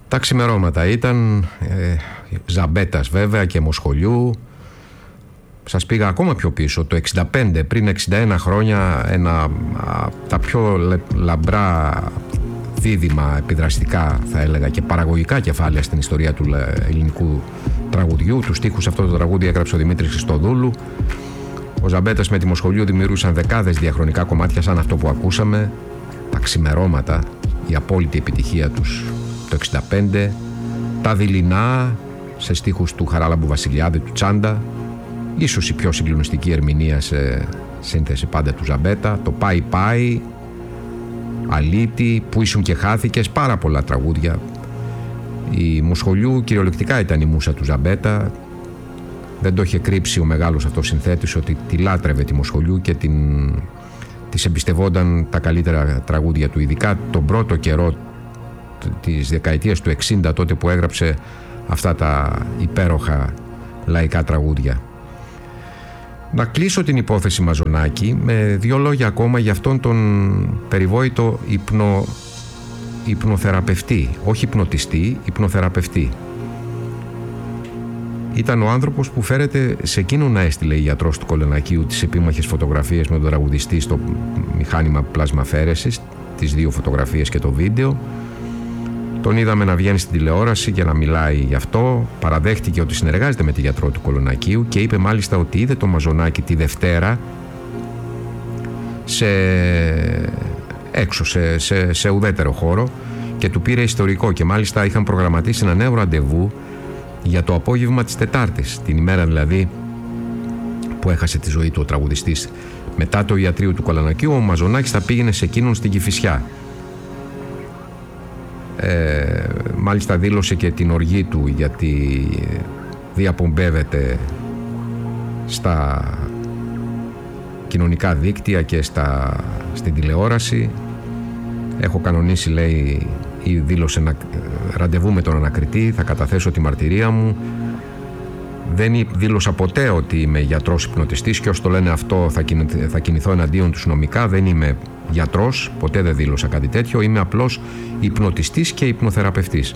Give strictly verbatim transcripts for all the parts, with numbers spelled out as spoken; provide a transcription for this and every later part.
Τα ξημερώματα ήταν ε, Ζαμπέτας βέβαια και Μοσχολιού. Σας πήγα ακόμα πιο πίσω, το εξήντα πέντε, πριν εξήντα ένα χρόνια, ένα από τα πιο λαμπρά δίδυμα επιδραστικά, θα έλεγα, και παραγωγικά κεφάλαια στην ιστορία του ελληνικού τραγουδιού. Τους στίχους αυτό το τραγούδι έγραψε ο Δημήτρης Χριστοδούλου. Ο Ζαμπέτας με τη Μοσχολιού δημιουργούσαν δεκάδες διαχρονικά κομμάτια σαν αυτό που ακούσαμε. Τα ξημερώματα, η απόλυτη επιτυχία τους το εξήντα πέντε. Τα δειλινά, σε στίχους του Χαράλαμπου Βασιλιάδη, του Τσάντα. Ίσως η πιο συγκλονιστική ερμηνεία σε σύνθεση πάντα του Ζαμπέτα. Το Πάει Πάει, Αλήτη, Που ήσουν και χάθηκες, πάρα πολλά τραγούδια. Η Μοσχολιού κυριολεκτικά ήταν η μούσα του Ζαμπέτα. Δεν το είχε κρύψει ο μεγάλος αυτός συνθέτης ότι τη λάτρευε τη Μοσχολιού και την, της εμπιστευόταν τα καλύτερα τραγούδια του, ειδικά τον πρώτο καιρό της δεκαετίας του εξήντα, τότε που έγραψε αυτά τα υπέροχα λαϊκά τραγούδια. Να κλείσω την υπόθεση Μαζονάκη με δύο λόγια ακόμα για αυτόν τον περιβόητο υπνο, υπνοθεραπευτή, όχι υπνοτιστή, υπνοθεραπευτή. Ήταν ο άνθρωπος που φέρεται σε εκείνον να έστειλε η γιατρός του Κολονακίου τις επίμαχες φωτογραφίες με τον τραγουδιστή στο μηχάνημα πλασμαφέρεσης, τις δύο φωτογραφίες και το βίντεο. Τον είδαμε να βγαίνει στην τηλεόραση και να μιλάει γι' αυτό. Παραδέχτηκε ότι συνεργάζεται με τη γιατρό του Κολονακίου και είπε μάλιστα ότι είδε το Μαζονάκη τη Δευτέρα σε... έξω, σε, σε, σε ουδέτερο χώρο, και του πήρε ιστορικό, και μάλιστα είχαν προγραμματίσει ένα νέο ραντεβού για το απόγευμα της Τετάρτης, την ημέρα δηλαδή που έχασε τη ζωή του ο τραγουδιστής. Μετά το ιατρείο του Κολονακίου, ο Μαζονάκης θα πήγαινε σε εκείνον στην Κηφισιά. Ε, μάλιστα δήλωσε και την οργή του, γιατί διαπομπεύεται στα κοινωνικά δίκτυα και στα, στην τηλεόραση. Έχω κανονίσει, λέει, ή δήλωσε ένα ραντεβού με τον ανακριτή, θα καταθέσω τη μαρτυρία μου. Δεν δήλωσα ποτέ ότι είμαι γιατρός υπνοτιστής, και όσοι το λένε αυτό θα, κινηθ, θα κινηθώ εναντίον τους νομικά. Δεν είμαι γιατρός, ποτέ δεν δήλωσα κάτι τέτοιο. Είμαι απλώς υπνοτιστής και υπνοθεραπευτής.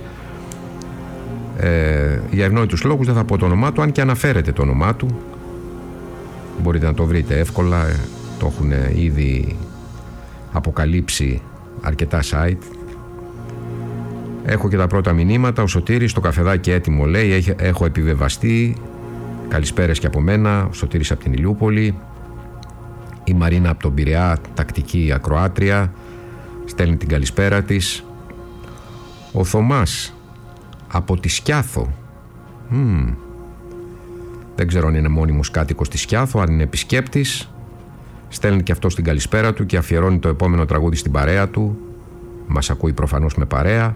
Ε, για ευνόητους λόγους δεν θα πω το όνομά του, αν και αναφέρεται το όνομά του. Μπορείτε να το βρείτε εύκολα, το έχουν ήδη αποκαλύψει αρκετά site. Έχω και τα πρώτα μηνύματα. Ο Σωτήρης, το καφεδάκι έτοιμο, λέει, έχω επιβεβαστεί. Καλησπέρες και από μένα. Ο Σωτήρης από την Ηλιούπολη. Η Μαρίνα από τον Πειραιά, τακτική ακροάτρια, στέλνει την καλησπέρα της. Ο Θωμάς από τη Σκιάθο. Mm. Δεν ξέρω αν είναι μόνιμος κάτοικος της Σκιάθο, αν είναι επισκέπτης. Στέλνει και αυτό την καλησπέρα του και αφιερώνει το επόμενο τραγούδι στην παρέα του. Μας ακούει προφανώς με παρέα.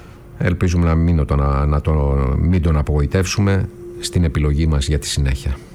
Ελπίζουμε να μην τον, να τον, μην τον απογοητεύσουμε στην επιλογή μας για τη συνέχεια.